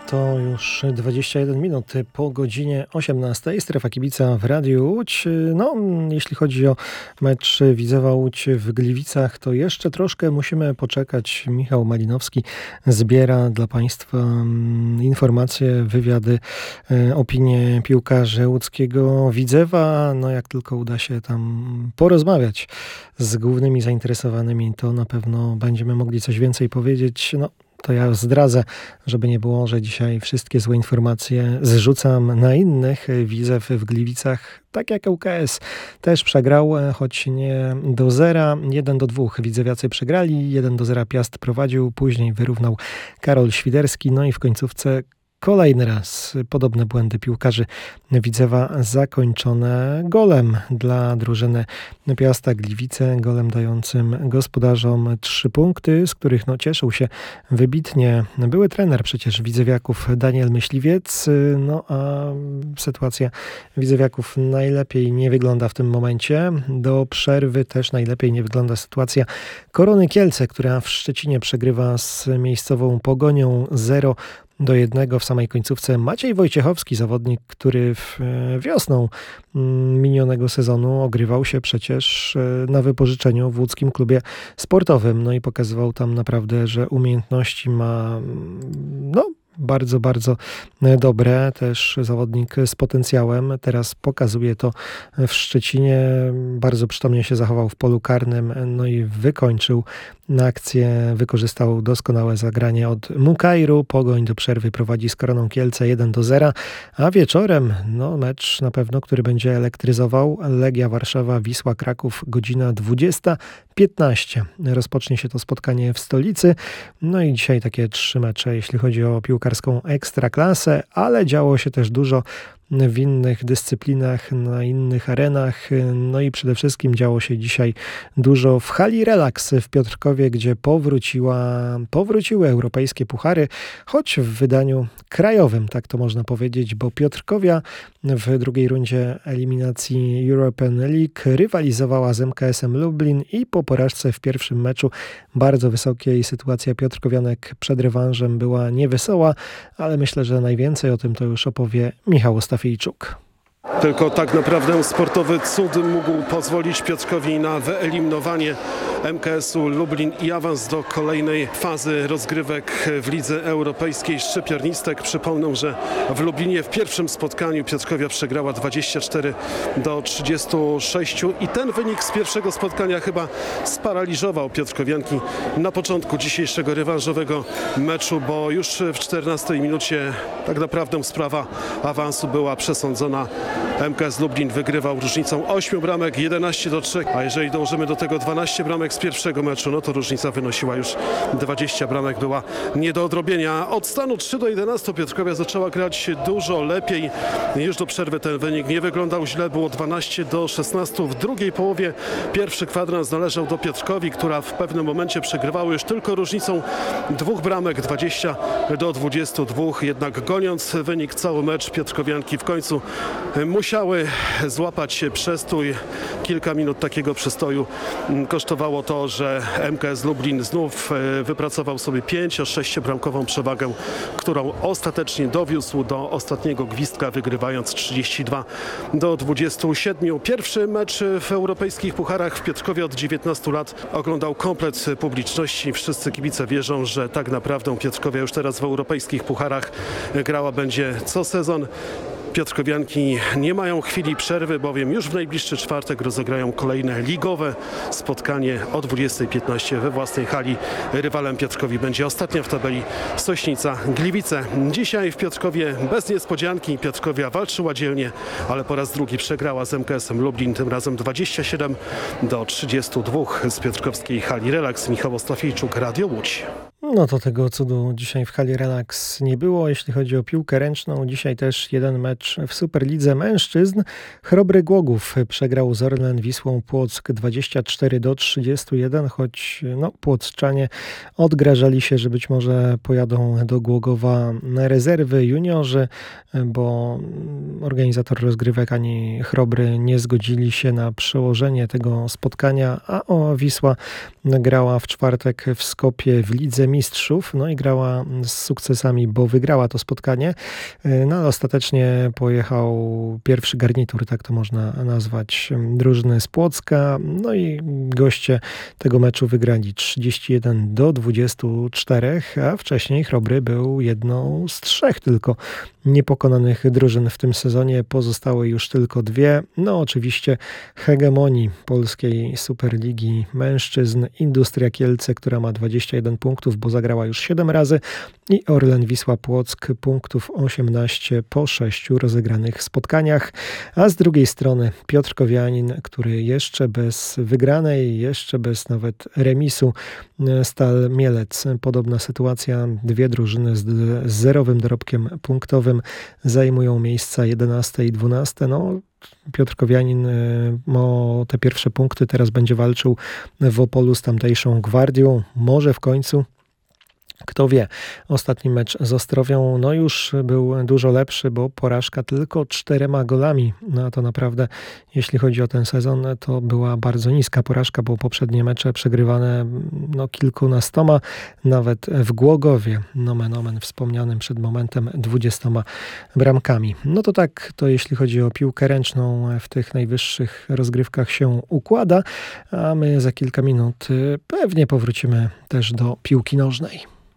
To już 21 minut po godzinie 18. Strefa kibica w Radiu Łódź. No, jeśli chodzi o mecz Widzewa Łódź w Gliwicach, to jeszcze troszkę musimy poczekać. Michał Malinowski zbiera dla Państwa informacje, wywiady, opinie piłkarzy łódzkiego Widzewa. No, jak tylko uda się tam porozmawiać z głównymi zainteresowanymi, to na pewno będziemy mogli coś więcej powiedzieć. No, to ja zdradzę, żeby nie było, że dzisiaj wszystkie złe informacje zrzucam na innych. Widzew w Gliwicach, tak jak ŁKS, też przegrał, choć nie do zera. 1-2 widzewiacy przegrali, 1-0 Piast prowadził, później wyrównał Karol Świderski, no i w końcówce kolejny raz podobne błędy piłkarzy Widzewa zakończone golem dla drużyny Piasta Gliwice, golem dającym gospodarzom 3 punkty, z których cieszył się wybitnie były trener przecież Widzewiaków Daniel Myśliwiec, no a sytuacja Widzewiaków najlepiej nie wygląda w tym momencie. Do przerwy też najlepiej nie wygląda sytuacja Korony Kielce, która w Szczecinie przegrywa z miejscową Pogonią 0-1 w samej końcówce. Maciej Wojciechowski, zawodnik, który wiosną minionego sezonu ogrywał się przecież na wypożyczeniu w łódzkim klubie sportowym. No i pokazywał tam naprawdę, że umiejętności ma bardzo, bardzo dobre. Też zawodnik z potencjałem. Teraz pokazuje to w Szczecinie. Bardzo przytomnie się zachował w polu karnym. No i wykończył akcję. Wykorzystał doskonałe zagranie od Mukairu. Pogoń do przerwy prowadzi z Koroną Kielce 1-0. A wieczorem mecz na pewno, który będzie elektryzował. Legia Warszawa, Wisła Kraków, godzina 20:15. Rozpocznie się to spotkanie w stolicy. No i dzisiaj takie 3 mecze, jeśli chodzi o piłkarską ekstraklasę, ale działo się też dużo w innych dyscyplinach, na innych arenach. No i przede wszystkim działo się dzisiaj dużo w hali Relax w Piotrkowie, gdzie powróciły europejskie puchary, choć w wydaniu krajowym, tak to można powiedzieć, bo Piotrkowia w drugiej rundzie eliminacji European League rywalizowała z MKS-em Lublin i po porażce w pierwszym meczu bardzo wysokiej sytuacja piotrkowianek przed rewanżem była niewesoła, ale myślę, że najwięcej o tym to już opowie Michał Ostafijczuk. Tylko tak naprawdę sportowy cud mógł pozwolić Piotrkowi na wyeliminowanie MKS-u Lublin i awans do kolejnej fazy rozgrywek w Lidze Europejskiej Szczypiornistek. Przypomnę, że w Lublinie w pierwszym spotkaniu Piotrkowia przegrała 24-36 i ten wynik z pierwszego spotkania chyba sparaliżował piotrkowianki na początku dzisiejszego rewanżowego meczu, bo już w 14 minucie tak naprawdę sprawa awansu była przesądzona. MKS Lublin wygrywał różnicą 8 bramek, 11-3, a jeżeli dążymy do tego 12 bramek z pierwszego meczu, no to różnica wynosiła już 20 bramek, była nie do odrobienia. Od stanu 3-11 Piotrkowia zaczęła grać dużo lepiej. Już do przerwy ten wynik nie wyglądał źle, było 12-16. W drugiej połowie pierwszy kwadrans należał do Piotrkowi, która w pewnym momencie przegrywała już tylko różnicą 2 bramek, 20-22. Jednak goniąc wynik cały mecz, piotrkowianki w końcu musiały złapać przestój. Kilka minut takiego przestoju kosztowało to, że MKS Lublin znów wypracował sobie 5-6 bramkową przewagę, którą ostatecznie dowiózł do ostatniego gwizdka, wygrywając 32-27. Pierwszy mecz w europejskich pucharach w Piotrkowie od 19 lat oglądał komplet publiczności. Wszyscy kibice wierzą, że tak naprawdę Piotrkowia już teraz w europejskich pucharach grała będzie co sezon. Piotrkowianki nie mają chwili przerwy, bowiem już w najbliższy czwartek rozegrają kolejne ligowe spotkanie o 20:15 we własnej hali. Rywalem Piotrkowi będzie ostatnia w tabeli Sośnica Gliwice. Dzisiaj w Piotrkowie bez niespodzianki. Piotrkowia walczyła dzielnie, ale po raz drugi przegrała z MKS-em Lublin, tym razem 27-32 z piotrkowskiej hali Relax. Michał Ostafijczuk, Radio Łódź. No to tego cudu dzisiaj w hali Relax nie było. Jeśli chodzi o piłkę ręczną, dzisiaj też jeden mecz w Superlidze Mężczyzn. Chrobry Głogów przegrał z Orlen Wisłą Płock 24-31, choć płockczanie odgrażali się, że być może pojadą do Głogowa rezerwy juniorzy, bo organizator rozgrywek ani Chrobry nie zgodzili się na przełożenie tego spotkania, a Wisła grała w czwartek w Skopie w Lidze Lidze Mistrzów, no i grała z sukcesami, bo wygrała to spotkanie, no ale ostatecznie pojechał pierwszy garnitur, tak to można nazwać, drużyny z Płocka, no i goście tego meczu wygrali 31-24, a wcześniej Chrobry był jedną z 3 tylko niepokonanych drużyn w tym sezonie, pozostały już tylko 2. No oczywiście hegemonii polskiej Superligi Mężczyzn Industria Kielce, która ma 21 punktów, bo zagrała już 7 razy, i Orlen Wisła Płock punktów 18 po 6 rozegranych spotkaniach, a z drugiej strony Piotrkowianin, który jeszcze bez wygranej, jeszcze bez nawet remisu, Stal Mielec. Podobna sytuacja, 2 drużyny z zerowym dorobkiem punktowym zajmują miejsca 11 i 12. No, Piotrkowianin o te pierwsze punkty teraz będzie walczył w Opolu z tamtejszą Gwardią. Może w końcu, kto wie. Ostatni mecz z Ostrowią no już był dużo lepszy, bo porażka tylko 4 golami. No to naprawdę, jeśli chodzi o ten sezon, to była bardzo niska porażka, bo poprzednie mecze przegrywane no kilkunastoma, nawet w Głogowie, nomen omen wspomnianym przed momentem 20 bramkami. No to tak, to jeśli chodzi o piłkę ręczną, w tych najwyższych rozgrywkach się układa, a my za kilka minut pewnie powrócimy też do piłki nożnej.